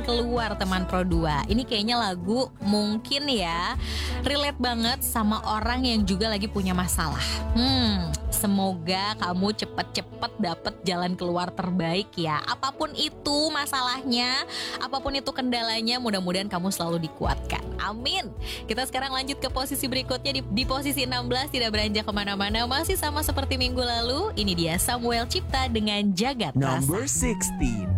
keluar teman Pro 2. Ini kayaknya lagu mungkin ya relate banget sama orang yang juga lagi punya masalah. Semoga kamu cepet-cepet dapet jalan keluar terbaik ya. Apapun itu masalahnya, apapun itu kendalanya, mudah-mudahan kamu selalu dikuatkan. Amin. Kita sekarang lanjut ke posisi berikutnya di posisi 16, tidak beranjak kemana-mana, masih sama seperti minggu lalu. Ini dia Samuel Cipta dengan Jagat Rasa. Number 16.